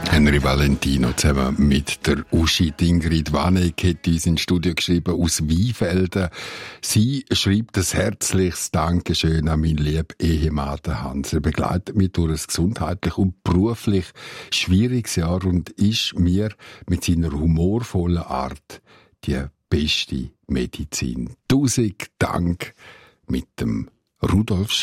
Henry Valentino zusammen mit der Uschi Ingrid Waneck hat uns ins Studio geschrieben aus Weinfelden. Sie schreibt ein herzliches Dankeschön an meinen lieben Ehemann Hans. Er begleitet mich durch ein gesundheitlich und beruflich schwieriges Jahr und ist mir mit seiner humorvollen Art die beste Medizin. 1000 Dank mit dem Rudolf